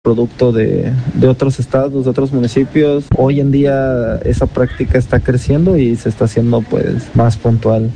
producto de otros estados, de otros municipios. Hoy en día esa práctica está creciendo y se está haciendo pues más puntual.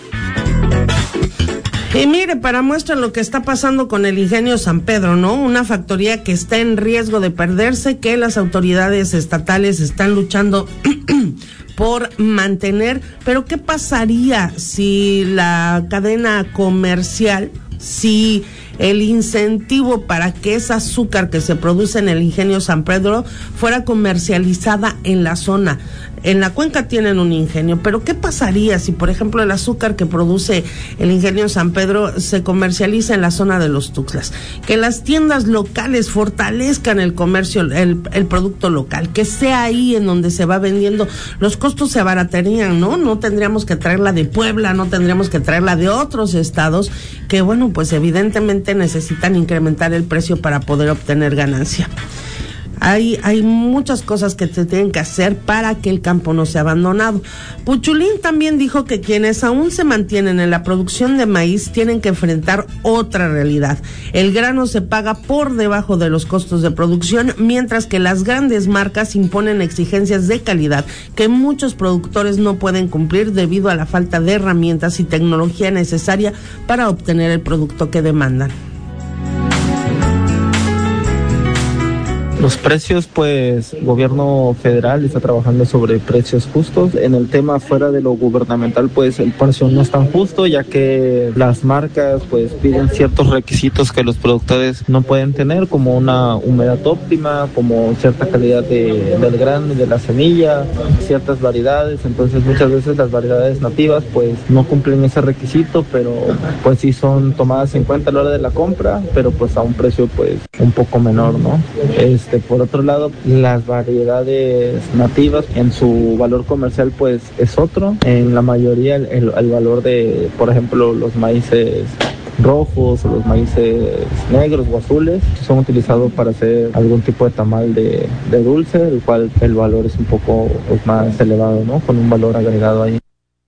Y mire, para muestra lo que está pasando con el Ingenio San Pedro, ¿no? Una factoría que está en riesgo de perderse, que las autoridades estatales están luchando por mantener. Pero ¿qué pasaría si la cadena comercial, si el incentivo para que ese azúcar que se produce en el Ingenio San Pedro fuera comercializada en la zona? En la cuenca tienen un ingenio, pero ¿qué pasaría si, por ejemplo, el azúcar que produce el Ingenio San Pedro se comercializa en la zona de los Tuxtlas? Que las tiendas locales fortalezcan el comercio, el producto local, que sea ahí en donde se va vendiendo. Los costos se abaratarían, ¿no? No tendríamos que traerla de Puebla, no tendríamos que traerla de otros estados que, bueno, pues evidentemente necesitan incrementar el precio para poder obtener ganancia. Hay muchas cosas que se tienen que hacer para que el campo no sea abandonado. Puchulín también dijo que quienes aún se mantienen en la producción de maíz tienen que enfrentar otra realidad. El grano se paga por debajo de los costos de producción, mientras que las grandes marcas imponen exigencias de calidad que muchos productores no pueden cumplir debido a la falta de herramientas y tecnología necesaria para obtener el producto que demandan. Los precios, pues, el gobierno federal está trabajando sobre precios justos. En el tema fuera de lo gubernamental, pues, el precio no es tan justo, ya que las marcas, pues, piden ciertos requisitos que los productores no pueden tener, como una humedad óptima, como cierta calidad del grano y de la semilla, ciertas variedades. Entonces, muchas veces las variedades nativas, pues, no cumplen ese requisito, pero, pues, sí son tomadas en cuenta a la hora de la compra, pero, pues, a un precio, pues, un poco menor, ¿no? Por otro lado, las variedades nativas en su valor comercial pues es otro. En la mayoría el valor de, por ejemplo, los maíces rojos o los maíces negros o azules son utilizados para hacer algún tipo de tamal de dulce, el cual el valor es un poco pues, más elevado, ¿no? Con un valor agregado ahí.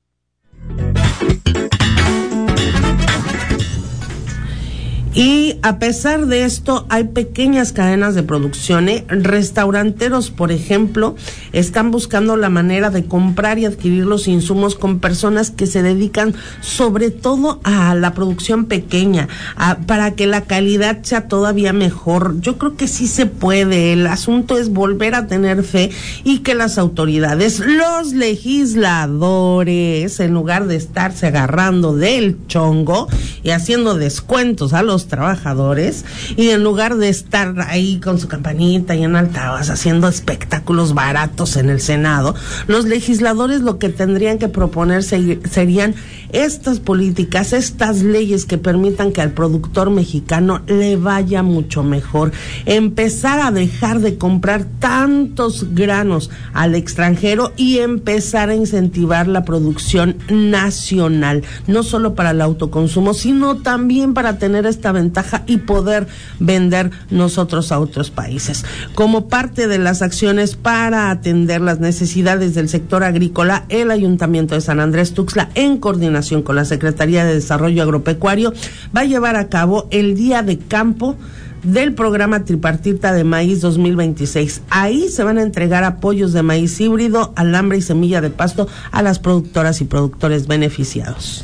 Y a pesar de esto, hay pequeñas cadenas de producción, restauranteros, por ejemplo, están buscando la manera de comprar y adquirir los insumos con personas que se dedican sobre todo a la producción pequeña, para que la calidad sea todavía mejor. Yo creo que sí se puede. El asunto es volver a tener fe y que las autoridades, los legisladores, en lugar de estarse agarrando del chongo y haciendo descuentos a los trabajadores, y en lugar de estar ahí con su campanita y en altavoz haciendo espectáculos baratos en el Senado, los legisladores lo que tendrían que proponer serían estas políticas, estas leyes que permitan que al productor mexicano le vaya mucho mejor, empezar a dejar de comprar tantos granos al extranjero y empezar a incentivar la producción nacional, no solo para el autoconsumo, sino también para tener esta ventaja y poder vender nosotros a otros países. Como parte de las acciones para atender las necesidades del sector agrícola, el Ayuntamiento de San Andrés Tuxtla, en coordinación con la Secretaría de Desarrollo Agropecuario, va a llevar a cabo el Día de Campo del programa Tripartita de Maíz 2026. Ahí se van a entregar apoyos de maíz híbrido, alambre y semilla de pasto a las productoras y productores beneficiados.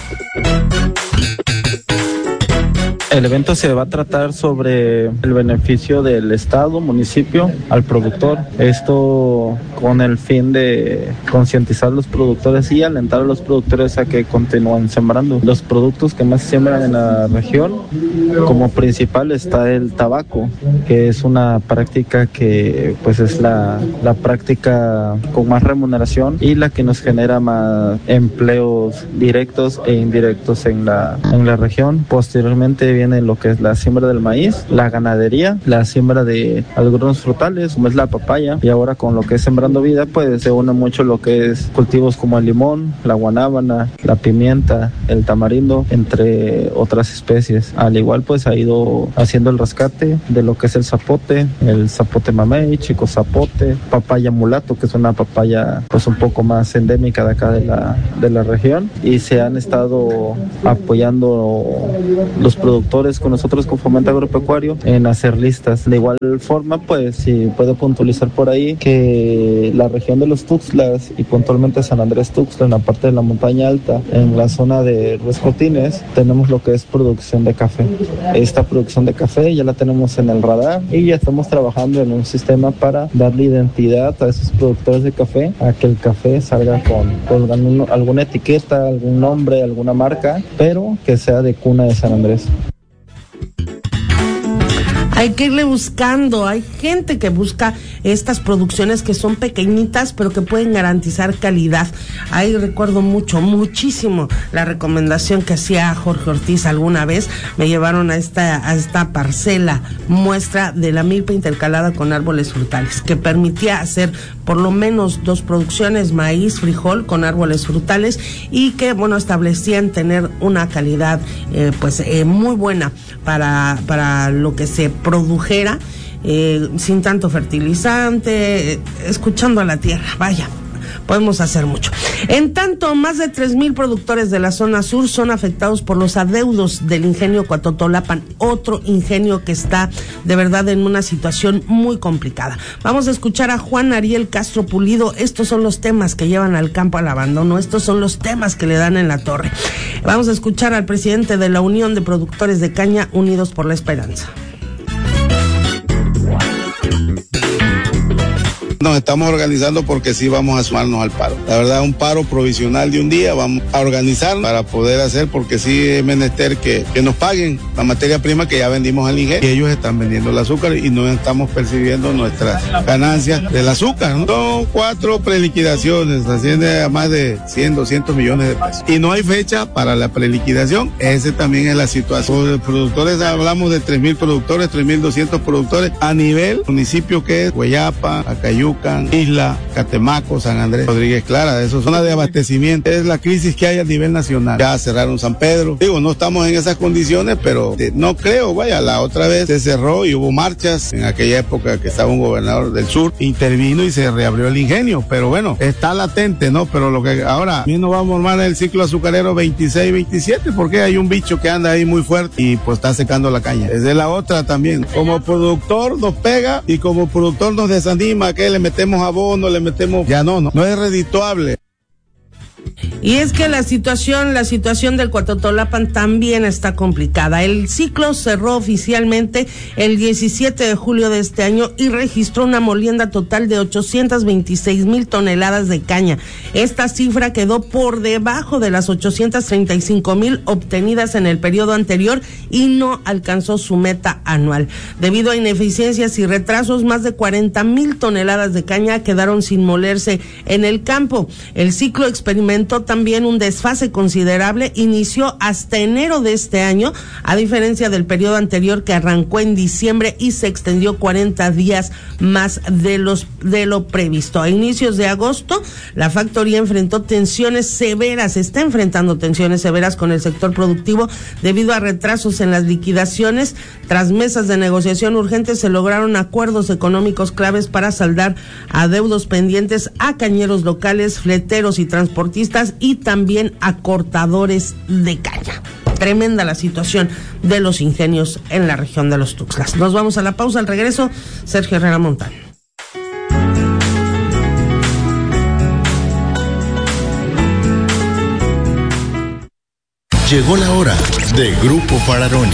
El evento se va a tratar sobre el beneficio del Estado, municipio, al productor. Esto con el fin de concientizar a los productores y alentar a los productores a que continúen sembrando. Los productos que más se siembran en la región, como principal está el tabaco, que es una práctica que pues es la práctica con más remuneración y la que nos genera más empleos directos e indirectos en la región. Posteriormente viene lo que es la siembra del maíz, la ganadería, la siembra de algunos frutales, como es la papaya, y ahora con lo que es Sembrando Vida, pues se une mucho lo que es cultivos como el limón, la guanábana, la pimienta, el tamarindo, entre otras especies. Al igual, pues ha ido haciendo el rescate de lo que es el zapote mamey, chico zapote, papaya mulato, que es una papaya pues un poco más endémica de acá de la región, y se han estado apoyando los productores productores, con nosotros con Fomento Agropecuario, en hacer listas. De igual forma, pues si puedo puntualizar por ahí que la región de los Tuxtlas y puntualmente San Andrés Tuxtla, en la parte de la montaña alta, en la zona de Ruiz Cortines, tenemos lo que es producción de café. Esta producción de café ya la tenemos en el radar y ya estamos trabajando en un sistema para darle identidad a esos productores de café, a que el café salga con alguna etiqueta, algún nombre, alguna marca, pero que sea de cuna de San Andrés. Hay que irle buscando, hay gente que busca estas producciones que son pequeñitas pero que pueden garantizar calidad. Ahí recuerdo muchísimo la recomendación que hacía Jorge Ortiz alguna vez. Me llevaron a esta parcela muestra de la milpa intercalada con árboles frutales, que permitía hacer por lo menos 2 producciones, maíz, frijol con árboles frutales, y que establecían tener una calidad muy buena para lo que se produjera, sin tanto fertilizante, escuchando a la tierra. Vaya, podemos hacer mucho. En tanto, más de 3,000 productores de la zona sur son afectados por los adeudos del ingenio Cuatotolapan, otro ingenio que está de verdad en una situación muy complicada. Vamos a escuchar a Juan Ariel Castro Pulido. Estos son los temas que llevan al campo al abandono, estos son los temas que le dan en la torre. Vamos a escuchar al presidente de la Unión de Productores de Caña, Unidos por la Esperanza. Nos estamos organizando porque sí vamos a sumarnos al paro. La verdad, un paro provisional de un día, vamos a organizar para poder hacer, porque sí es menester que nos paguen la materia prima que ya vendimos al ingenio. Y ellos están vendiendo el azúcar y no estamos percibiendo nuestras ganancias del azúcar, ¿no? Son 4 preliquidaciones, asciende a más de 100, 200 millones de pesos. Y no hay fecha para la preliquidación. Ese también es la situación. Los productores, hablamos de 3,000 productores, 3,200 productores a nivel municipio que es Hueyapa, Acayuca, Isla, Catemaco, San Andrés, Rodríguez Clara. Eso es zona de abastecimiento. Es la crisis que hay a nivel nacional. Ya cerraron San Pedro. Digo, no estamos en esas condiciones, pero no creo. Vaya, la otra vez se cerró y hubo marchas en aquella época que estaba un gobernador del sur, intervino y se reabrió el ingenio. Pero bueno, está latente, ¿no? Pero lo que ahora no vamos a formar el ciclo azucarero 26-27, porque hay un bicho que anda ahí muy fuerte y pues está secando la caña. Es de la otra también. Como productor nos pega y como productor nos desanima, que le metemos abono, ya no es redituable. Y es que la situación del Cuatotolapan también está complicada. El ciclo cerró oficialmente el 17 de julio de este año y registró una molienda total de 826,000 toneladas de caña. Esta cifra quedó por debajo de las 835,000 obtenidas en el periodo anterior y no alcanzó su meta anual. Debido a ineficiencias y retrasos, más de 40,000 toneladas de caña quedaron sin molerse en el campo. El ciclo experimentó también un desfase considerable, inició hasta enero de este año, a diferencia del periodo anterior que arrancó en diciembre y se extendió 40 días más de lo previsto. A inicios de agosto, la factoría está enfrentando tensiones severas con el sector productivo debido a retrasos en las liquidaciones. Tras mesas de negociación urgentes se lograron acuerdos económicos claves para saldar adeudos pendientes a cañeros locales, fleteros y transportistas, y también a cortadores de caña. Tremenda la situación de los ingenios en la región de los Tuxtlas. Nos vamos a la pausa. Al regreso, Sergio Herrera Montán. Llegó la hora de Grupo Fararoni.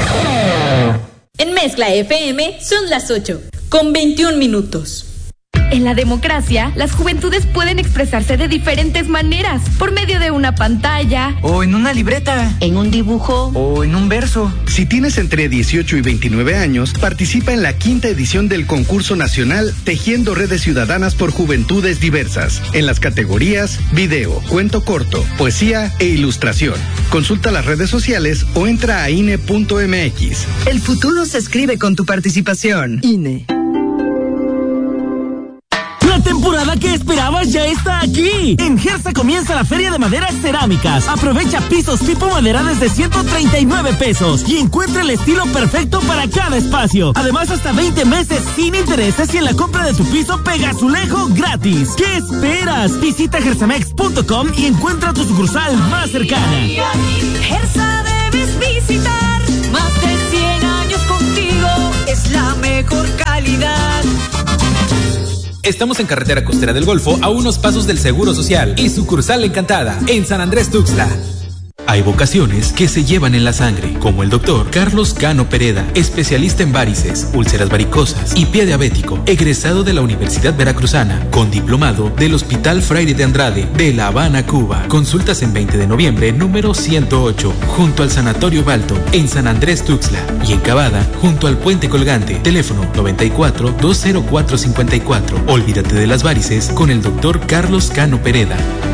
En Mezcla FM son las 8:21. En la democracia, las juventudes pueden expresarse de diferentes maneras, por medio de una pantalla, o en una libreta, en un dibujo, o en un verso. Si tienes entre 18 y 29 años, participa en la 5ª edición del concurso nacional Tejiendo Redes Ciudadanas por Juventudes Diversas, en las categorías video, cuento corto, poesía e ilustración. Consulta las redes sociales o entra a INE.mx. El futuro se escribe con tu participación. INE. La temporada que esperabas ya está aquí. En Gersa comienza la Feria de Maderas Cerámicas. Aprovecha pisos tipo madera desde 139 pesos y encuentra el estilo perfecto para cada espacio. Además, hasta 20 meses sin intereses y en la compra de tu piso pega azulejo gratis. ¿Qué esperas? Visita gersamex.com y encuentra tu sucursal más cercana. Gersa debes visitar. Más de 100 años contigo, es la mejor calidad. Estamos en Carretera Costera del Golfo, a unos pasos del Seguro Social y sucursal Encantada, en San Andrés Tuxtla. Hay vocaciones que se llevan en la sangre, como el doctor Carlos Cano Pereda, especialista en varices, úlceras varicosas y pie diabético, egresado de la Universidad Veracruzana, con diplomado del Hospital Fraire de Andrade, de La Habana, Cuba. Consultas en 20 de noviembre, número 108, junto al Sanatorio Balto, en San Andrés Tuxtla, y en Cavada, junto al Puente Colgante, teléfono 94-204-54. Olvídate de las varices con el doctor Carlos Cano Pereda.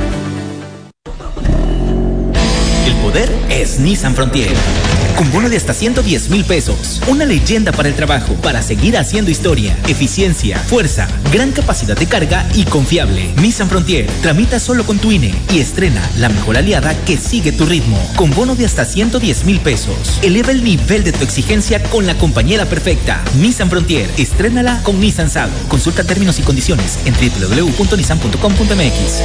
Poder es Nissan Frontier. Con bono de hasta 110,000 pesos. Una leyenda para el trabajo, para seguir haciendo historia. Eficiencia, fuerza, gran capacidad de carga y confiable. Nissan Frontier. Tramita solo con tu INE y estrena la mejor aliada que sigue tu ritmo. Con bono de hasta 110,000 pesos. Eleva el nivel de tu exigencia con la compañera perfecta. Nissan Frontier. Estrénala con Nissan Sado. Consulta términos y condiciones en www.nissan.com.mx.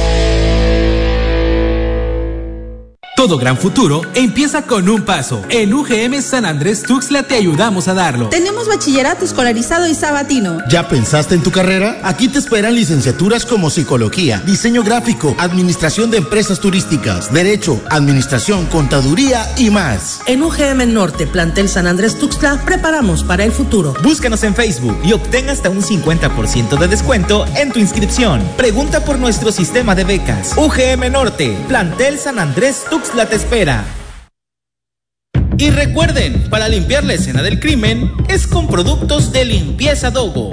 Todo gran futuro empieza con un paso. En UGM San Andrés Tuxtla te ayudamos a darlo. Tenemos bachillerato escolarizado y sabatino. ¿Ya pensaste en tu carrera? Aquí te esperan licenciaturas como psicología, diseño gráfico, administración de empresas turísticas, derecho, administración, contaduría y más. En UGM Norte, plantel San Andrés Tuxtla, preparamos para el futuro. Búscanos en Facebook y obtén hasta un 50% de descuento en tu inscripción. Pregunta por nuestro sistema de becas. UGM Norte, plantel San Andrés Tuxtla te espera. Y recuerden, para limpiar la escena del crimen es con productos de limpieza Dogo.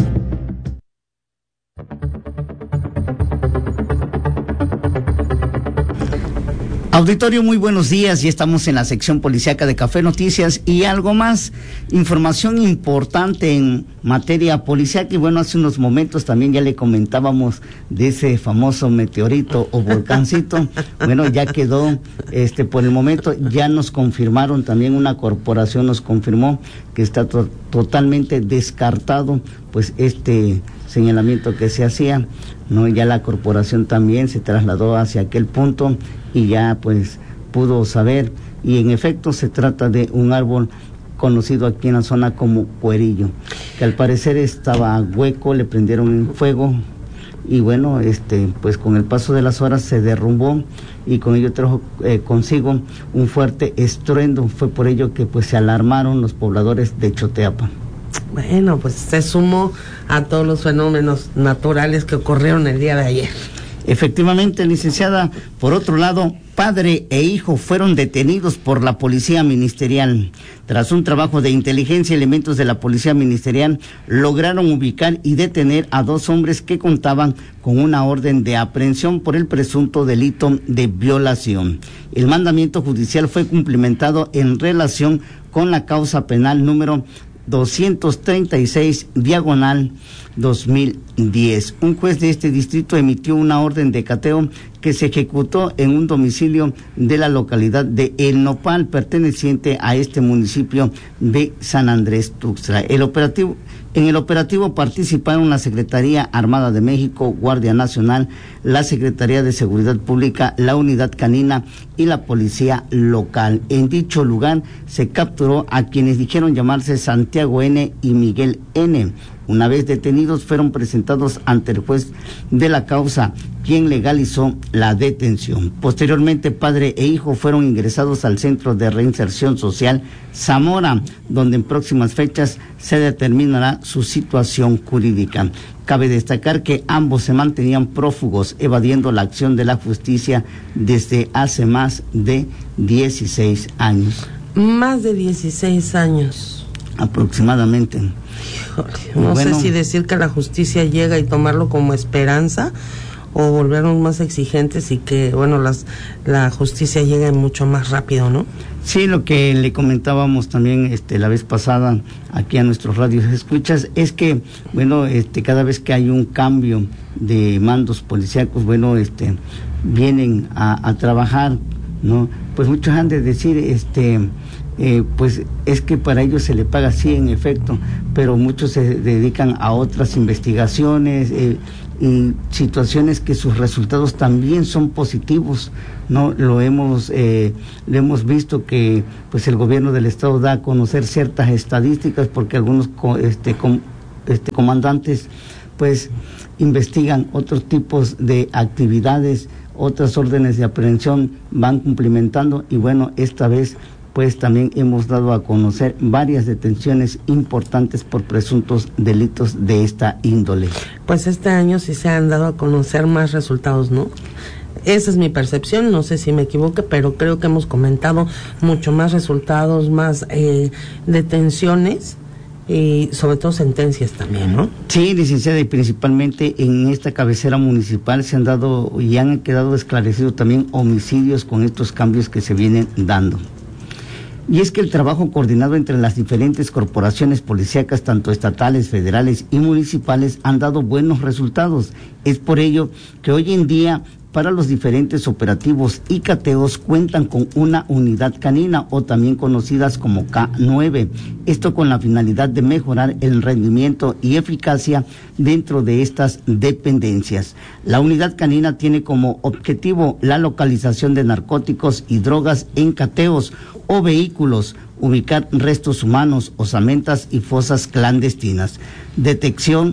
Auditorio, muy buenos días. Ya estamos en la sección policíaca de Café Noticias y algo más, información importante en materia policíaca. Y bueno, hace unos momentos también ya le comentábamos de ese famoso meteorito o volcancito. Bueno, ya quedó, por el momento ya nos confirmaron, también una corporación nos confirmó que está totalmente descartado pues señalamiento que se hacía, ¿no? Ya la corporación también se trasladó hacia aquel punto y ya pues pudo saber, y en efecto se trata de un árbol conocido aquí en la zona como cuerillo, que al parecer estaba hueco, le prendieron en fuego y bueno, pues con el paso de las horas se derrumbó y con ello trajo consigo un fuerte estruendo. Fue por ello que pues se alarmaron los pobladores de Choteapa. Bueno, pues se sumó a todos los fenómenos naturales que ocurrieron el día de ayer. Efectivamente, licenciada. Por otro lado, padre e hijo fueron detenidos por la policía ministerial. Tras un trabajo de inteligencia, elementos de la policía ministerial lograron ubicar y detener a dos hombres que contaban con una orden de aprehensión por el presunto delito de violación. El mandamiento judicial fue cumplimentado en relación con la causa penal número 236/2010. Un juez de este distrito emitió una orden de cateo que se ejecutó en un domicilio de la localidad de El Nopal, perteneciente a este municipio de San Andrés Tuxtla. En el operativo participaron la Secretaría Armada de México, Guardia Nacional, la Secretaría de Seguridad Pública, la Unidad Canina y la Policía Local. En dicho lugar se capturó a quienes dijeron llamarse Santiago N. y Miguel N. Una vez detenidos, fueron presentados ante el juez de la causa, quien legalizó la detención. Posteriormente, padre e hijo fueron ingresados al Centro de Reinserción Social Zamora, donde en próximas fechas se determinará su situación jurídica. Cabe destacar que ambos se mantenían prófugos, evadiendo la acción de la justicia desde hace más de 16 años. Más de 16 años. Aproximadamente. No sé si decir que la justicia llega y tomarlo como esperanza o volvernos más exigentes y que, bueno, la justicia llegue mucho más rápido, ¿no? Sí, lo que le comentábamos también la vez pasada aquí a nuestros radios escuchas es que, bueno, cada vez que hay un cambio de mandos policíacos, bueno, vienen a trabajar, ¿no? Pues muchos han de decir, pues es que para ellos se le paga, sí, en efecto, pero muchos se dedican a otras investigaciones y situaciones que sus resultados también son positivos, ¿no? Lo hemos visto que pues el gobierno del estado da a conocer ciertas estadísticas porque algunos comandantes pues investigan otros tipos de actividades, otras órdenes de aprehensión van cumplimentando, y bueno, esta vez pues también hemos dado a conocer varias detenciones importantes por presuntos delitos de esta índole. Pues este año sí se han dado a conocer más resultados, ¿no? Esa es mi percepción, no sé si me equivoque, pero creo que hemos comentado mucho más resultados, más detenciones y sobre todo sentencias también, ¿no? Sí, licenciada, y principalmente en esta cabecera municipal se han dado y han quedado esclarecidos también homicidios con estos cambios que se vienen dando. Y es que el trabajo coordinado entre las diferentes corporaciones policíacas, tanto estatales, federales y municipales, han dado buenos resultados. Es por ello que hoy en día, para los diferentes operativos y cateos, cuentan con una unidad canina, o también conocidas como K9. Esto con la finalidad de mejorar el rendimiento y eficacia dentro de estas dependencias. La unidad canina tiene como objetivo la localización de narcóticos y drogas en cateos o vehículos, ubicar restos humanos, osamentas y fosas clandestinas, detección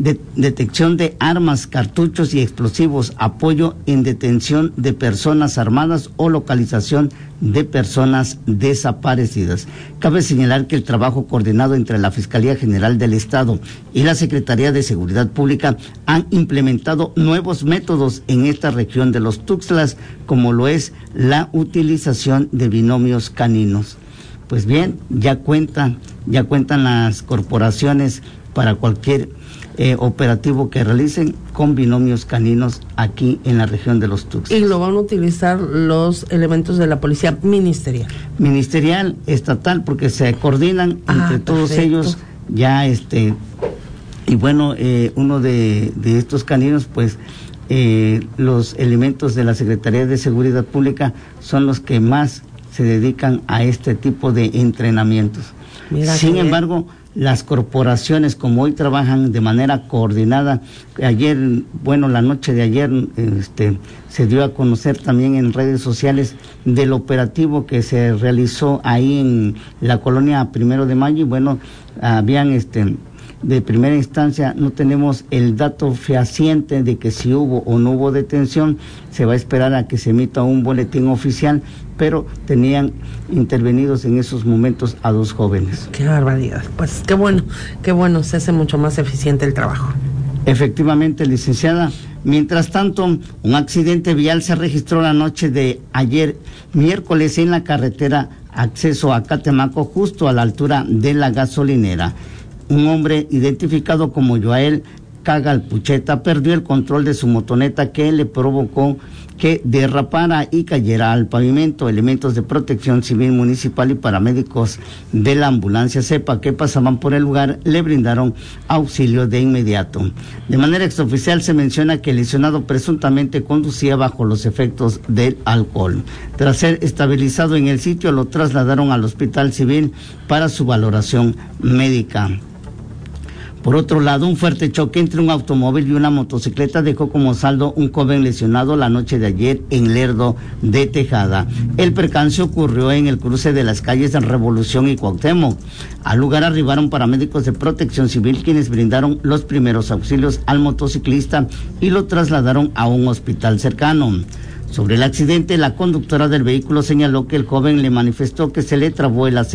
de armas, cartuchos y explosivos, apoyo en detención de personas armadas o localización de personas desaparecidas. Cabe señalar que el trabajo coordinado entre la Fiscalía General del Estado y la Secretaría de Seguridad Pública han implementado nuevos métodos en esta región de los Tuxtlas, como lo es la utilización de binomios caninos. Pues bien, ya cuentan las corporaciones para cualquier operativo que realicen con binomios caninos aquí en la región de los Tuxtlas. Y lo van a utilizar los elementos de la policía ministerial, estatal, porque se coordinan entre todos ellos ya y bueno, uno de estos caninos, pues los elementos de la Secretaría de Seguridad Pública son los que más se dedican a este tipo de entrenamientos. Sin embargo, las corporaciones, como hoy trabajan de manera coordinada, ayer, bueno, la noche de ayer se dio a conocer también en redes sociales del operativo que se realizó ahí en la colonia 1 de Mayo, y bueno, habían de primera instancia no tenemos el dato fehaciente de que si hubo o no hubo detención. Se va a esperar a que se emita un boletín oficial, pero tenían intervenidos en esos momentos a 2 jóvenes. Qué barbaridad. Pues qué bueno, se hace mucho más eficiente el trabajo. Efectivamente, licenciada. Mientras tanto, un accidente vial se registró la noche de ayer, miércoles, en la carretera acceso a Catemaco, justo a la altura de la gasolinera. Un hombre identificado como Joael Cagalpucheta perdió el control de su motoneta, que le provocó que derrapara y cayera al pavimento. Elementos de Protección Civil Municipal y paramédicos de la ambulancia CEPA que pasaban por el lugar le brindaron auxilio de inmediato. De manera extraoficial se menciona que el lesionado presuntamente conducía bajo los efectos del alcohol. Tras ser estabilizado en el sitio, lo trasladaron al Hospital Civil para su valoración médica. Por otro lado, un fuerte choque entre un automóvil y una motocicleta dejó como saldo un joven lesionado la noche de ayer en Lerdo de Tejada. El percance ocurrió en el cruce de las calles de Revolución y Cuauhtémoc. Al lugar arribaron paramédicos de Protección Civil, quienes brindaron los primeros auxilios al motociclista y lo trasladaron a un hospital cercano. Sobre el accidente, la conductora del vehículo señaló que el joven le manifestó que se le trabó el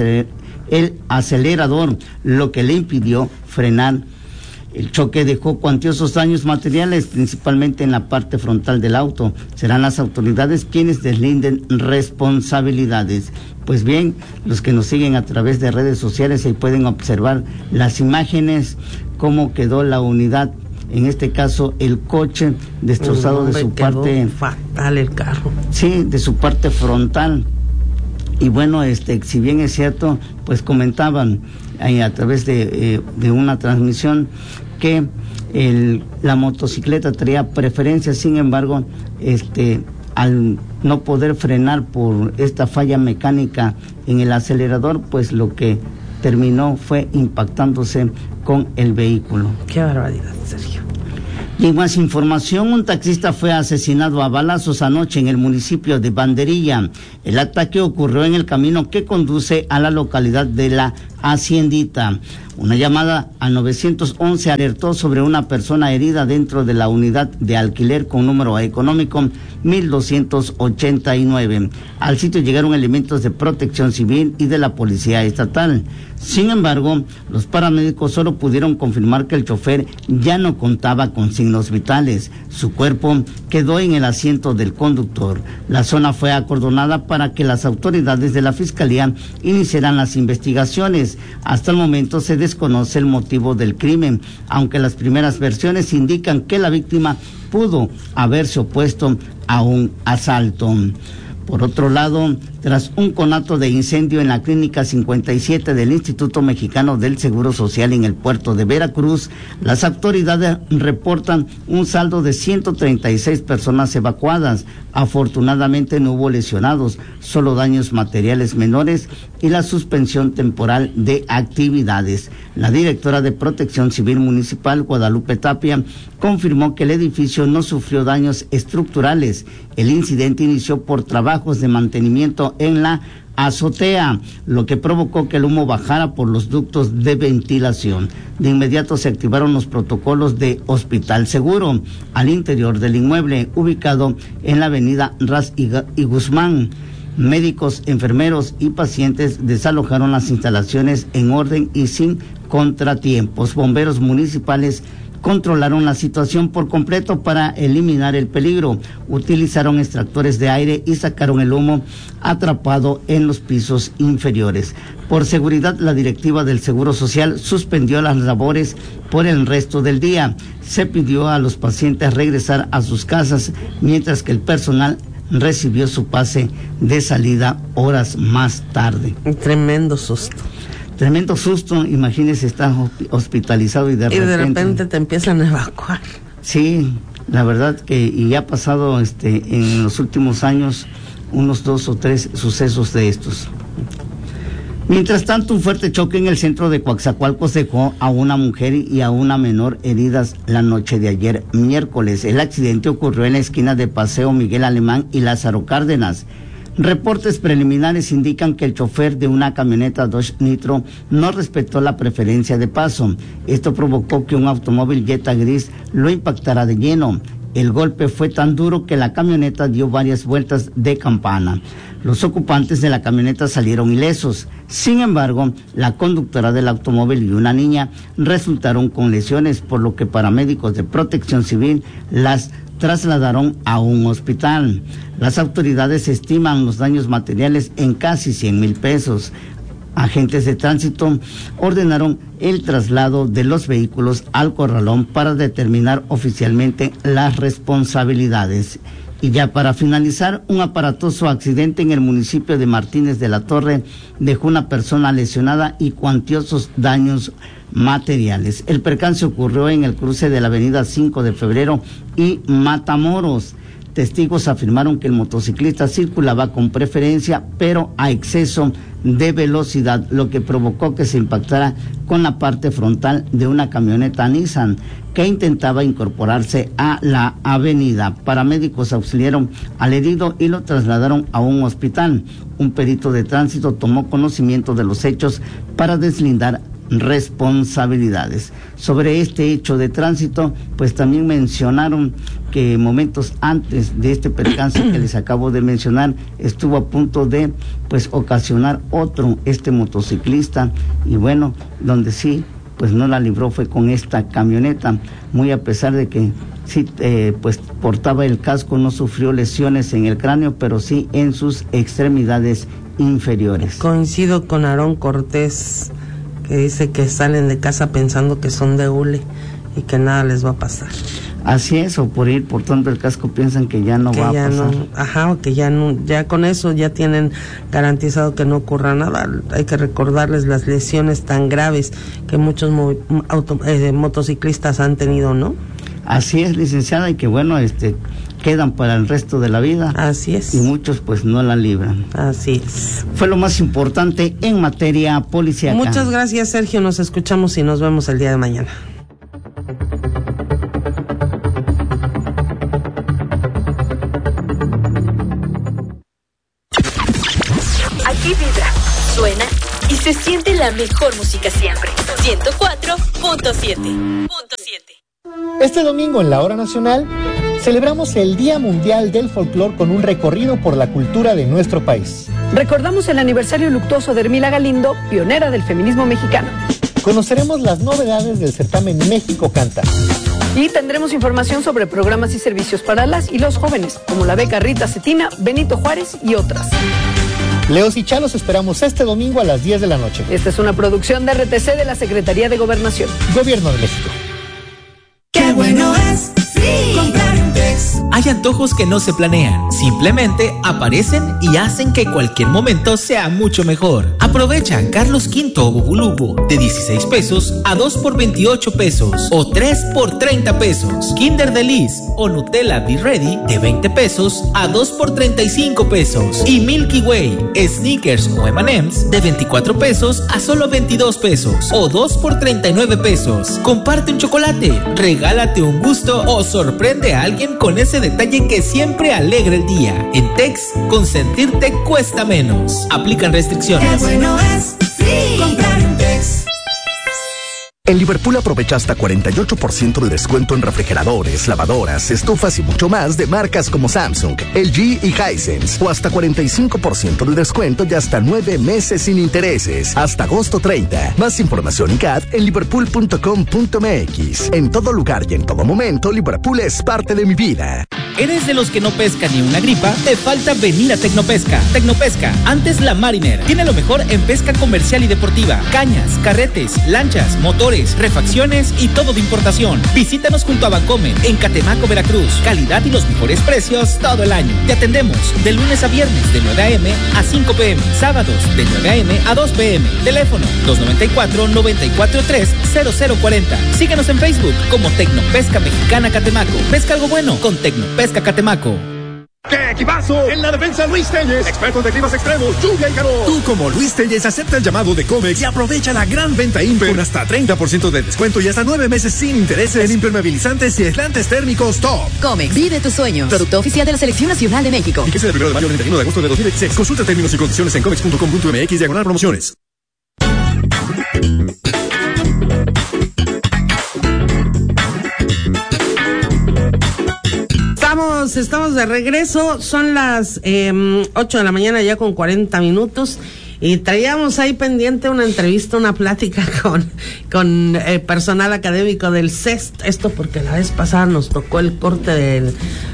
acelerador, lo que le impidió frenar. El choque dejó cuantiosos daños materiales, principalmente en la parte frontal del auto. Serán las autoridades quienes deslinden responsabilidades. Pues bien, los que nos siguen a través de redes sociales ahí pueden observar las imágenes, cómo quedó la unidad, en este caso el coche destrozado de su parte. Fatal el carro. Sí, de su parte frontal. Y bueno, si bien es cierto, pues comentaban a través de una transmisión que la motocicleta traía preferencia. Sin embargo, al no poder frenar por esta falla mecánica en el acelerador, pues lo que terminó fue impactándose con el vehículo. Qué barbaridad, Sergio. Y en más información, un taxista fue asesinado a balazos anoche en el municipio de Banderilla. El ataque ocurrió en el camino que conduce a la localidad de La Haciendita. Una llamada al 911 alertó sobre una persona herida dentro de la unidad de alquiler con número económico 1289. Al sitio llegaron elementos de Protección Civil y de la Policía Estatal. Sin embargo, los paramédicos solo pudieron confirmar que el chofer ya no contaba con signos vitales. Su cuerpo quedó en el asiento del conductor. La zona fue acordonada para que las autoridades de la Fiscalía iniciaran las investigaciones. Hasta el momento se desconoce el motivo del crimen, aunque las primeras versiones indican que la víctima pudo haberse opuesto a un asalto. Por otro lado, tras un conato de incendio en la Clínica 57 del Instituto Mexicano del Seguro Social en el puerto de Veracruz, las autoridades reportan un saldo de 136 personas evacuadas. Afortunadamente no hubo lesionados, solo daños materiales menores y la suspensión temporal de actividades. La directora de Protección Civil Municipal, Guadalupe Tapia, confirmó que el edificio no sufrió daños estructurales. El incidente inició por trabajos de mantenimiento en la azotea, lo que provocó que el humo bajara por los ductos de ventilación. De inmediato se activaron los protocolos de Hospital Seguro al interior del inmueble, ubicado en la avenida Ras y Guzmán. Médicos, enfermeros y pacientes desalojaron las instalaciones en orden y sin contratiempos. Bomberos municipales controlaron la situación por completo para eliminar el peligro. Utilizaron extractores de aire y sacaron el humo atrapado en los pisos inferiores. Por seguridad, la directiva del Seguro Social suspendió las labores por el resto del día. Se pidió a los pacientes regresar a sus casas, mientras que el personal recibió su pase de salida horas más tarde. Tremendo susto. Tremendo susto, imagínese, estás hospitalizado y de repente te empiezan a evacuar. Sí, la verdad que y ha pasado en los últimos años unos 2 o 3 sucesos de estos. Mientras tanto, un fuerte choque en el centro de Coatzacoalcos dejó a una mujer y a una menor heridas la noche de ayer miércoles. El accidente ocurrió en la esquina de Paseo Miguel Alemán y Lázaro Cárdenas. Reportes preliminares indican que el chofer de una camioneta Dodge Nitro no respetó la preferencia de paso. Esto provocó que un automóvil Jetta gris lo impactara de lleno. El golpe fue tan duro que la camioneta dio varias vueltas de campana. Los ocupantes de la camioneta salieron ilesos. Sin embargo, la conductora del automóvil y una niña resultaron con lesiones, por lo que paramédicos de Protección Civil las trasladaron a un hospital. Las autoridades estiman los daños materiales en casi 100,000 pesos. Agentes de tránsito ordenaron el traslado de los vehículos al corralón para determinar oficialmente las responsabilidades. Y ya para finalizar, un aparatoso accidente en el municipio de Martínez de la Torre dejó una persona lesionada y cuantiosos daños materiales. El percance ocurrió en el cruce de la avenida 5 de Febrero y Matamoros. Testigos afirmaron que el motociclista circulaba con preferencia, pero a exceso de velocidad, lo que provocó que se impactara con la parte frontal de una camioneta Nissan que intentaba incorporarse a la avenida. Paramédicos auxiliaron al herido y lo trasladaron a un hospital. Un perito de tránsito tomó conocimiento de los hechos para deslindar responsabilidades. Sobre este hecho de tránsito, pues también mencionaron que momentos antes de este percance que les acabo de mencionar, estuvo a punto de ocasionar otro motociclista, y bueno, donde sí pues no la libró fue con esta camioneta, muy a pesar de que sí portaba el casco, no sufrió lesiones en el cráneo, pero sí en sus extremidades inferiores. Coincido con Aarón Cortés, que dice que salen de casa pensando que son de hule y que nada les va a pasar. Así es, o por ir portando el casco piensan que ya no va a pasar. O que ya no, ya con eso ya tienen garantizado que no ocurra nada. Hay que recordarles las lesiones tan graves que muchos motociclistas han tenido, ¿no? Así es, licenciada, y que bueno, quedan para el resto de la vida. Así es. Y muchos pues no la libran. Así es. Fue lo más importante en materia policial. Muchas gracias, Sergio. Nos escuchamos y nos vemos el día de mañana. Aquí vibra, suena y se siente la mejor música siempre. 104.7. Este domingo en la Hora Nacional celebramos el Día Mundial del Folclor con un recorrido por la cultura de nuestro país. Recordamos el aniversario luctuoso de Hermila Galindo, pionera del feminismo mexicano. Conoceremos las novedades del certamen México Canta. Y tendremos información sobre programas y servicios para las y los jóvenes, como la beca Rita Cetina, Benito Juárez y otras. Leos y Chalos esperamos este domingo a las 10 de la noche. Esta es una producción de RTC de la Secretaría de Gobernación. Gobierno de México. ¡Qué bueno es comprar un Tex! Hay antojos que no se planean, simplemente aparecen y hacen que cualquier momento sea mucho mejor. Aprovecha Carlos V o Bubulubu de 16 pesos a 2 por 28 pesos o 3 por 30 pesos. Kinder Delice o Nutella Be Ready de 20 pesos a 2 por 35 pesos. Y Milky Way, Snickers o M&M's de 24 pesos a solo 22 pesos o 2 por 39 pesos. Comparte un chocolate, regálate un gusto o sorprende a alguien con ese detalle que siempre alegra el día. En Tex, consentirte cuesta menos. Aplican restricciones. ¡Qué bueno es comprar un Tex! En Liverpool aprovecha hasta 48% de descuento en refrigeradores, lavadoras, estufas y mucho más de marcas como Samsung, LG y Hisense. O hasta 45% de descuento y hasta 9 meses sin intereses. Hasta agosto 30. Más información y CAD en liverpool.com.mx. En todo lugar y en todo momento, Liverpool es parte de mi vida. ¿Eres de los que no pescan ni una gripa? Te falta venir a Tecnopesca. Tecnopesca, antes la Mariner, tiene lo mejor en pesca comercial y deportiva. Cañas, carretes, lanchas, motores, refacciones y todo de importación. Visítanos junto a Bancomer en Catemaco, Veracruz. Calidad y los mejores precios todo el año. Te atendemos de lunes a viernes de 9 a.m. a 5 p.m. Sábados de 9 a.m. a 2 p.m. Teléfono 294-943-0040. Síguenos en Facebook como Tecnopesca Mexicana Catemaco. Pesca algo bueno con Tecnopesca Catemaco. ¡Qué equipazo! En la defensa Luis Telles, expertos de climas extremos, lluvia y calor. Tú como Luis Telles acepta el llamado de Comex y aprovecha la gran venta Imper con hasta 30% de descuento y hasta 9 meses sin intereses en impermeabilizantes y aislantes térmicos top. Comex, vive tus sueños. Producto oficial de la Selección Nacional de México. Y que sea del 1 de mayo al 31 de agosto de 2016. Consulta términos y condiciones en comex.com.mx/promociones. Estamos de regreso, son las 8 de la mañana ya con 40 minutos y traíamos ahí pendiente una entrevista, una plática con personal académico del CEST, esto porque la vez pasada nos tocó el corte de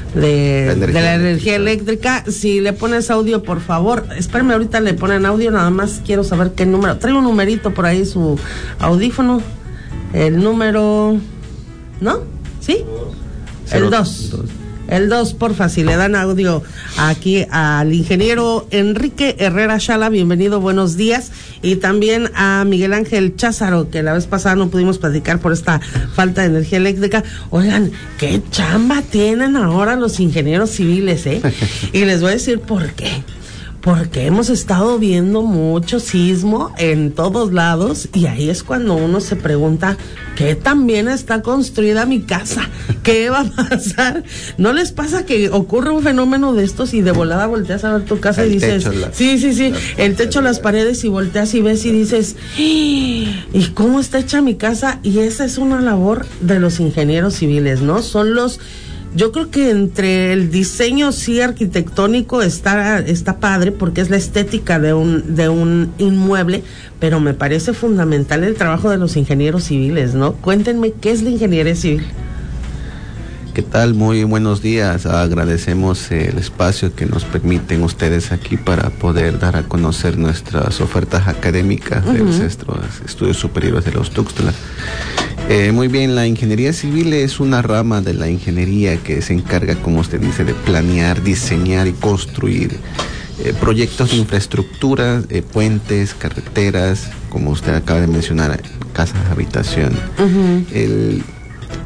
la energía eléctrica. Si le pones audio, por favor, espérame, ahorita le ponen audio, nada más quiero saber qué número, trae un numerito por ahí su audífono, el número, ¿no? ¿Sí? El 2. El 2, porfa, si le dan audio aquí al ingeniero Enrique Herrera Shala, bienvenido, buenos días, y también a Miguel Ángel Cházaro, que la vez pasada no pudimos platicar por esta falta de energía eléctrica. Oigan, qué chamba tienen ahora los ingenieros civiles, y les voy a decir por qué. Porque hemos estado viendo mucho sismo en todos lados y ahí es cuando uno se pregunta, ¿qué tan bien está construida mi casa? ¿Qué va a pasar? ¿No les pasa que ocurre un fenómeno de estos y de volada volteas a ver tu casa y dices, sí, el techo, las paredes, y volteas y ves y dices, ¿y cómo está hecha mi casa? Y esa es una labor de los ingenieros civiles, ¿no? Yo creo que entre el diseño sí arquitectónico está padre porque es la estética de un inmueble, pero me parece fundamental el trabajo de los ingenieros civiles, ¿no? Cuéntenme, ¿qué es la ingeniería civil? ¿Qué tal? Muy buenos días. Agradecemos el espacio que nos permiten ustedes aquí para poder dar a conocer nuestras ofertas académicas del Centro de Estudios Superiores de los Tuxtla. Muy bien, la ingeniería civil es una rama de la ingeniería que se encarga, como usted dice, de planear, diseñar y construir proyectos de infraestructura, puentes, carreteras, como usted acaba de mencionar, casas de habitación.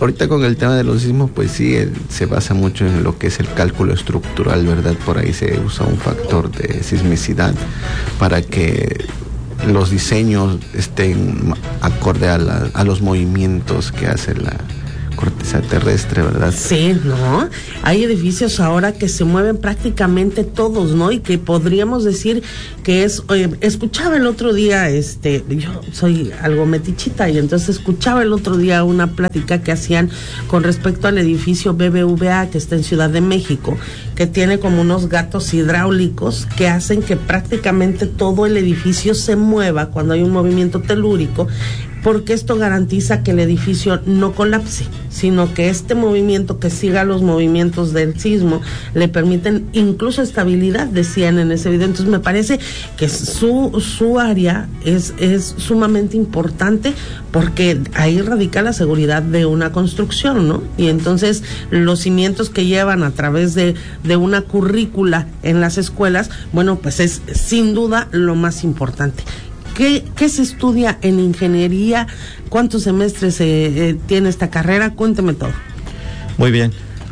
Ahorita con el tema de los sismos, pues sí, se basa mucho en lo que es el cálculo estructural, ¿verdad? Por ahí se usa un factor de sismicidad para que los diseños estén acorde a los movimientos que hace la corteza terrestre, ¿verdad? Sí, ¿no? Hay edificios ahora que se mueven prácticamente todos, ¿no? Y que podríamos decir que es, escuchaba el otro día, yo soy algo metichita y entonces escuchaba el otro día una plática que hacían con respecto al edificio BBVA que está en Ciudad de México, que tiene como unos gatos hidráulicos que hacen que prácticamente todo el edificio se mueva cuando hay un movimiento telúrico, porque esto garantiza que el edificio no colapse, sino que este movimiento que siga los movimientos del sismo le permiten incluso estabilidad, decían en ese video. Entonces me parece que su área es sumamente importante porque ahí radica la seguridad de una construcción, ¿no? Y entonces los cimientos que llevan a través de una currícula en las escuelas, bueno, pues es sin duda lo más importante. ¿Qué se estudia en ingeniería? ¿Cuántos semestres tiene esta carrera? Cuénteme todo. Muy bien.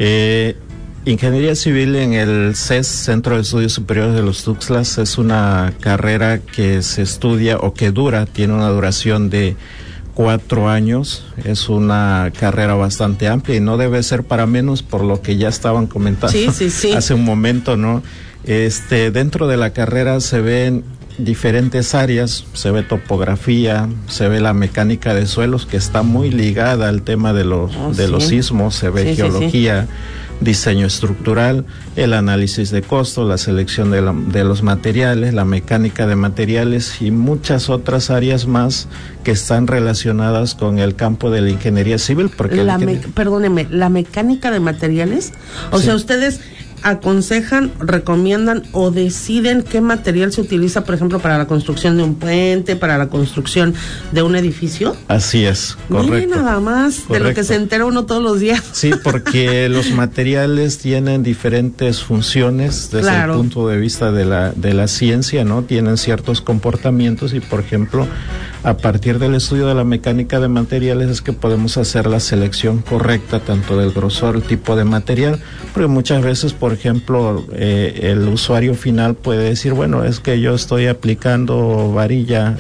Ingeniería Civil en el CES, Centro de Estudios Superiores de los Tuxtlas, es una carrera que se estudia o que tiene una duración de 4 años. Es una carrera bastante amplia y no debe ser para menos por lo que ya estaban comentando hace un momento, ¿no? Dentro de la carrera se ven diferentes áreas, se ve topografía, se ve la mecánica de suelos que está muy ligada al tema de los sismos, se ve geología, diseño estructural, el análisis de costos, la selección de los materiales, la mecánica de materiales y muchas otras áreas más que están relacionadas con el campo de la ingeniería civil. Porque perdóneme, ¿la mecánica de materiales? O sea, ustedes aconsejan, recomiendan o deciden qué material se utiliza, por ejemplo, para la construcción de un puente, para la construcción de un edificio. Así es, correcto. Mire nada más de lo que se entera uno todos los días. Sí, porque los materiales tienen diferentes funciones desde el punto de vista de la ciencia, ¿no? Tienen ciertos comportamientos y, por ejemplo, a partir del estudio de la mecánica de materiales es que podemos hacer la selección correcta tanto del grosor, el tipo de material, porque muchas veces, por ejemplo, el usuario final puede decir, bueno, es que yo estoy aplicando varilla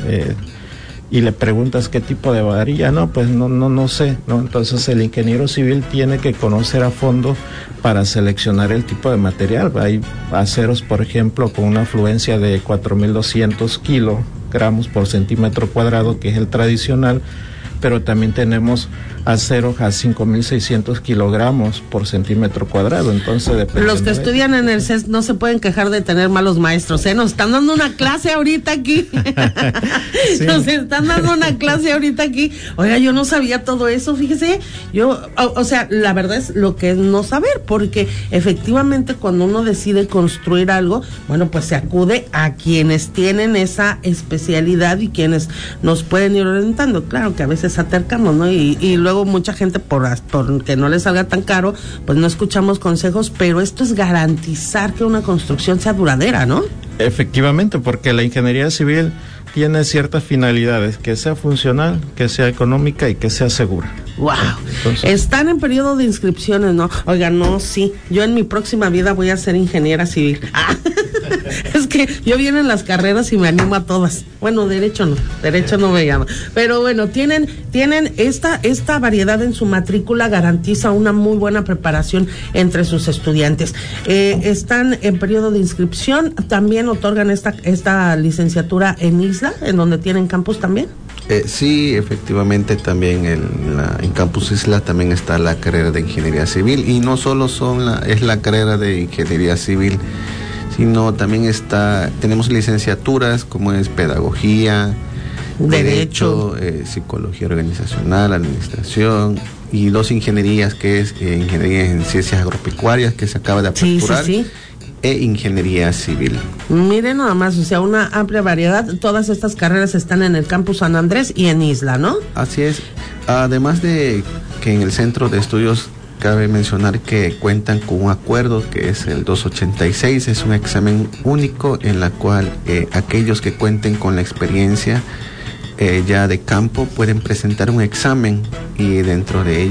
y le preguntas qué tipo de varilla, no, pues no sé, ¿no? Entonces el ingeniero civil tiene que conocer a fondo para seleccionar el tipo de material. Hay aceros, por ejemplo, con una afluencia de 4.200 kilogramos por centímetro cuadrado, que es el tradicional, pero también tenemos acero a 5.600 kilogramos por centímetro cuadrado. Entonces, los que estudian en el CES no se pueden quejar de tener malos maestros, ¿eh? Nos están dando una clase ahorita aquí. Sí. Nos están dando una clase ahorita aquí. Oiga, yo no sabía todo eso, fíjese. O sea, la verdad es lo que es no saber, porque efectivamente cuando uno decide construir algo, bueno, pues se acude a quienes tienen esa especialidad y quienes nos pueden ir orientando. Claro que a veces atercamos, ¿no? Y luego mucha gente por que no le salga tan caro, pues no escuchamos consejos, pero esto es garantizar que una construcción sea duradera, ¿no? Efectivamente, porque la ingeniería civil tiene ciertas finalidades, que sea funcional, que sea económica y que sea segura. Wow. Entonces, están en periodo de inscripciones, ¿no? Oiga, no, sí, yo en mi próxima vida voy a ser ingeniera civil. Es que yo vienen las carreras y me animo a todas. Bueno, derecho no me llama. Pero bueno, tienen esta variedad en su matrícula, garantiza una muy buena preparación entre sus estudiantes. Están en periodo de inscripción, también otorgan esta licenciatura en Isla, en donde tienen campus también. Sí, efectivamente, también en Campus Isla también está la carrera de Ingeniería Civil, y no solo es la carrera de Ingeniería Civil, sino también tenemos licenciaturas como es Pedagogía, Derecho, Psicología Organizacional, Administración, y 2 ingenierías, que es Ingeniería en Ciencias Agropecuarias, que se acaba de aperturar. Sí. E Ingeniería Civil. Miren nada más, o sea, una amplia variedad. Todas estas carreras están en el Campus San Andrés y en Isla, ¿no? Así es. Además de que en el Centro de Estudios cabe mencionar que cuentan con un acuerdo que es el 286, es un examen único en la cual aquellos que cuenten con la experiencia ya de campo pueden presentar un examen, y dentro de ello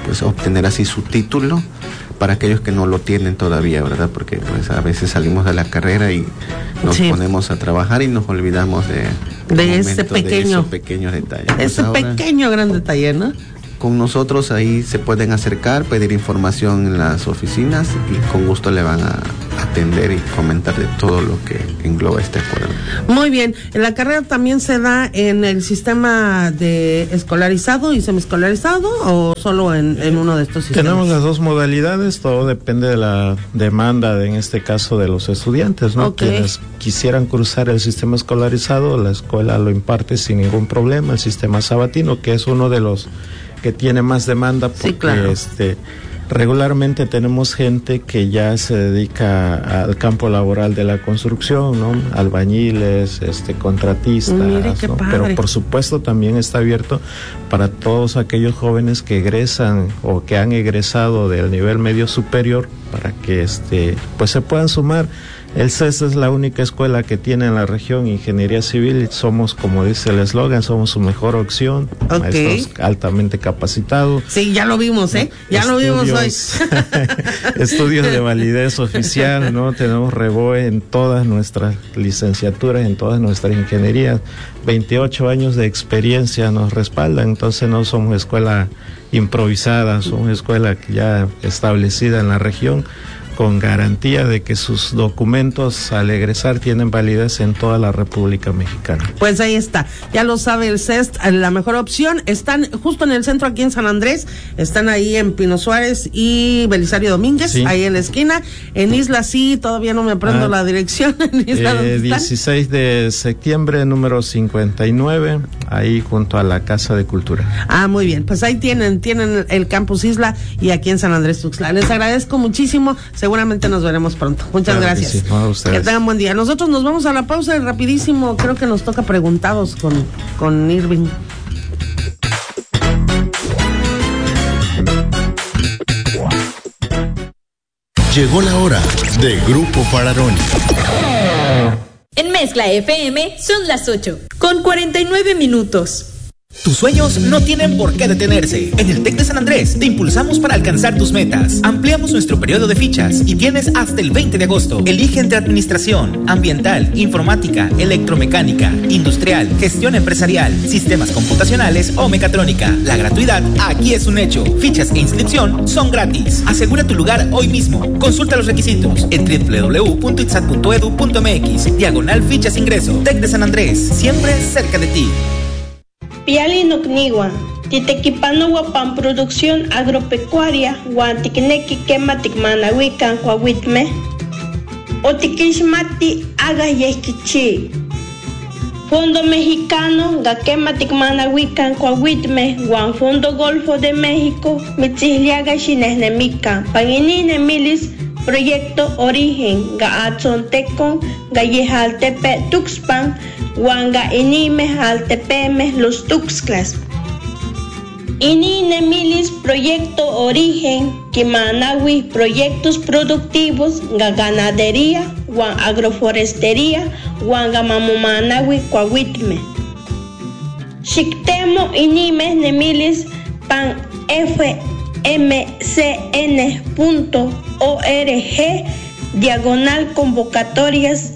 pues obtener así su título para aquellos que no lo tienen todavía, ¿verdad? Porque pues a veces salimos de la carrera y nos ponemos a trabajar y nos olvidamos de ese pequeño detalle. Ese pues pequeño gran detalle, ¿no? Con nosotros ahí se pueden acercar, pedir información en las oficinas y con gusto le van a atender y comentar de todo lo que engloba este acuerdo. Muy bien. ¿La carrera también se da en el sistema de escolarizado y semiescolarizado o solo en uno de estos sistemas? Tenemos las dos modalidades, todo depende de la demanda, en este caso de los estudiantes, ¿no? Okay. Quienes quisieran cruzar el sistema escolarizado, la escuela lo imparte sin ningún problema, el sistema sabatino, que es uno de los que tiene más demanda porque regularmente tenemos gente que ya se dedica al campo laboral de la construcción, ¿no? Albañiles, contratistas, Mire, qué ¿no? padre. Pero por supuesto también está abierto para todos aquellos jóvenes que egresan o que han egresado del nivel medio superior para que pues se puedan sumar. El CES es la única escuela que tiene en la región ingeniería civil. Somos, como dice el eslogan, somos su mejor opción. Maestros altamente capacitados. Sí, ya lo vimos, ya lo vimos hoy. Estudios de validez oficial, ¿no? Tenemos REBOE en todas nuestras licenciaturas, en todas nuestras ingenierías. 28 años de experiencia nos respaldan, entonces no somos escuela improvisada, somos escuela ya establecida en la región, con garantía de que sus documentos al egresar tienen validez en toda la República Mexicana. Pues ahí está, ya lo sabe el CEST, la mejor opción. Están justo en el centro aquí en San Andrés, están ahí en Pino Suárez y Belisario Domínguez, ahí en la esquina. En Isla sí, todavía no me aprendo la dirección. En Isla, ¿dónde están? 16 de septiembre, número 59, ahí junto a la Casa de Cultura. Muy bien, pues ahí tienen el Campus Isla y aquí en San Andrés Tuxtla. Les agradezco muchísimo. Seguramente nos veremos pronto. Muchas gracias. Que sí. Que tengan buen día. Nosotros nos vamos a la pausa y rapidísimo creo que nos toca preguntados con Irving. Llegó la hora de Grupo Fararoni. En Mezcla FM son las 8, con 49 minutos. Tus sueños no tienen por qué detenerse. En el TEC de San Andrés te impulsamos para alcanzar tus metas. Ampliamos nuestro periodo de fichas y tienes hasta el 20 de agosto. Elige entre administración, ambiental, informática, electromecánica, industrial, gestión empresarial, sistemas computacionales o mecatrónica. La gratuidad aquí es un hecho. Fichas e inscripción son gratis. Asegura tu lugar hoy mismo. Consulta los requisitos en www.itzat.edu.mx/fichas ingreso. TEC de San Andrés, siempre cerca de ti. Piali Nukniwa, Titequipano Guapan Producción Agropecuaria, Guantiquenequi Quema Ticmanahuican Coahuitme, Otiquishmati Aga Yesquichi, Fondo Mexicano, Gaquema Ticmanahuican Coahuitme, Guan Fondo Golfo de México, Mitziliaga Chinesnemica, Paginine Milis, Proyecto Origen, Gaatzonteco, Gallejaltepe Tuxpan, Huanga Inime, Altepemes, Los Tuxtlas. Inine Milis, Proyecto Origen, Quimanahui, Proyectos Productivos, Ganadería, Huan Agroforestería, Huanga Mamumanahui, Coahuitme. Xictemo Inime Nemilis, Pan fmcn.org/convocatorias/.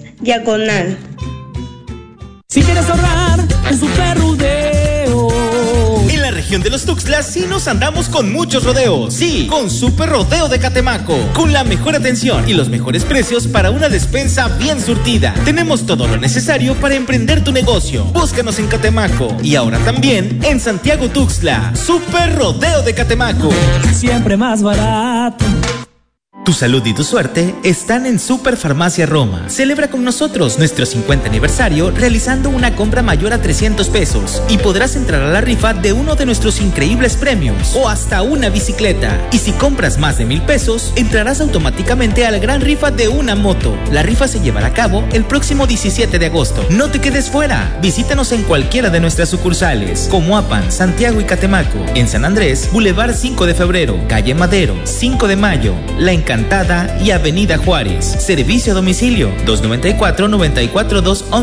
Si quieres ahorrar, en Super Rodeo. En la región de los Tuxtlas sí nos andamos con muchos rodeos. Sí, con Super Rodeo de Catemaco. Con la mejor atención y los mejores precios para una despensa bien surtida. Tenemos todo lo necesario para emprender tu negocio. Búscanos en Catemaco y ahora también en Santiago Tuxtla. Super Rodeo de Catemaco. Siempre más barato. Tu salud y tu suerte están en Superfarmacia Roma. Celebra con nosotros nuestro 50 aniversario realizando una compra mayor a 300 pesos y podrás entrar a la rifa de uno de nuestros increíbles premios o hasta una bicicleta. Y si compras más de 1,000 pesos, entrarás automáticamente a la gran rifa de una moto. La rifa se llevará a cabo el próximo 17 de agosto. No te quedes fuera. Visítanos en cualquiera de nuestras sucursales, Comoapan, Santiago y Catemaco. En San Andrés, Boulevard 5 de Febrero, Calle Madero, 5 de Mayo, La Encantada y Avenida Juárez. Servicio a domicilio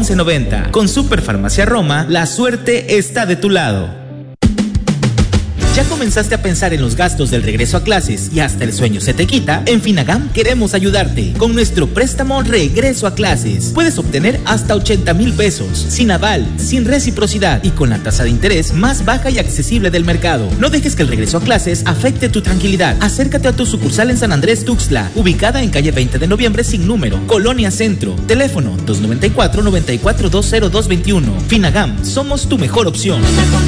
294-94-21190. Con Superfarmacia Roma, la suerte está de tu lado. ¿Ya comenzaste a pensar en los gastos del regreso a clases y hasta el sueño se te quita? En Finagam queremos ayudarte. Con nuestro préstamo Regreso a Clases puedes obtener hasta 80,000 pesos, sin aval, sin reciprocidad y con la tasa de interés más baja y accesible del mercado. No dejes que el regreso a clases afecte tu tranquilidad. Acércate a tu sucursal en San Andrés Tuxtla, ubicada en calle 20 de noviembre sin número, Colonia Centro. Teléfono 294-94-20221. Finagam, somos tu mejor opción.